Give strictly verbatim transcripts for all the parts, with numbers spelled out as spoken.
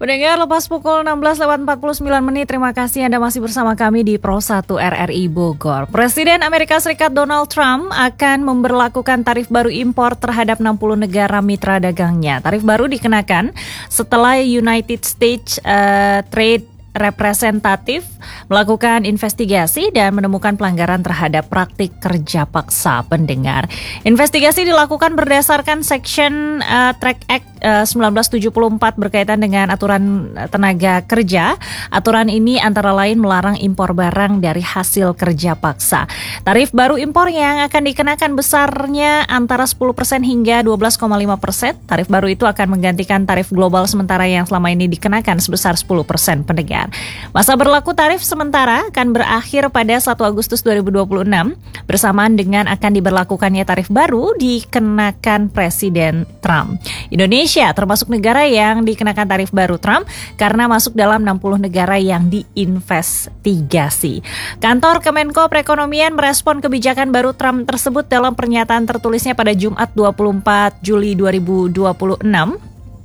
Pendengar, lepas pukul enam belas lewat empat puluh sembilan menit, terima kasih Anda masih bersama kami di Pro satu R R I Bogor. Presiden Amerika Serikat Donald Trump akan memberlakukan tarif baru impor terhadap enam puluh negara mitra dagangnya. Tarif baru dikenakan setelah United States uh, Trade Representative melakukan investigasi dan menemukan pelanggaran terhadap praktik kerja paksa. Pendengar, investigasi dilakukan berdasarkan Section uh, Track Act uh, sembilan belas tujuh puluh empat berkaitan dengan aturan tenaga kerja. Aturan ini antara lain melarang impor barang dari hasil kerja paksa. Tarif baru impor yang akan dikenakan besarnya antara sepuluh persen hingga dua belas koma lima persen. Tarif baru itu akan menggantikan tarif global sementara yang selama ini dikenakan sebesar sepuluh persen. Pendengar, masa berlaku tarif sementara akan berakhir pada satu Agustus dua ribu dua puluh enam bersamaan dengan akan diberlakukannya tarif baru dikenakan Presiden Trump. Indonesia termasuk negara yang dikenakan tarif baru Trump karena masuk dalam enam puluh negara yang diinvestigasi. Kantor Kemenko Perekonomian merespon kebijakan baru Trump tersebut dalam pernyataan tertulisnya pada Jumat dua puluh empat Juli dua ribu dua puluh enam.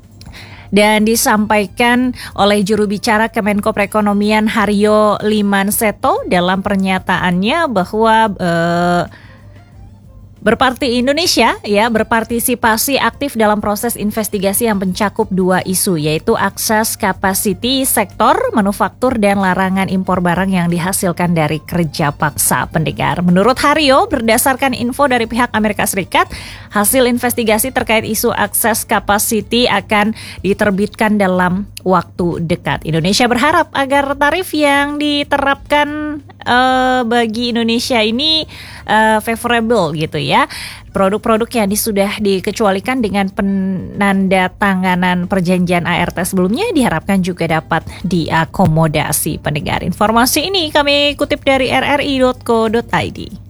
Dan disampaikan oleh juru bicara Kemenko Perekonomian Haryo Limanseto dalam pernyataannya bahwa eh, Berparti Indonesia ya berpartisipasi aktif dalam proses investigasi yang mencakup dua isu, yaitu akses kapasiti sektor manufaktur dan larangan impor barang yang dihasilkan dari kerja paksa. Pendengar, menurut Haryo, berdasarkan info dari pihak Amerika Serikat, hasil investigasi terkait isu akses kapasiti akan diterbitkan dalam waktu dekat. Indonesia berharap agar tarif yang diterapkan uh, bagi Indonesia ini uh, favorable gitu ya. Produk-produk yang sudah dikecualikan dengan penandatanganan perjanjian A R T sebelumnya diharapkan juga dapat diakomodasi. Pendengar, informasi ini kami kutip dari r r i dot co dot i d.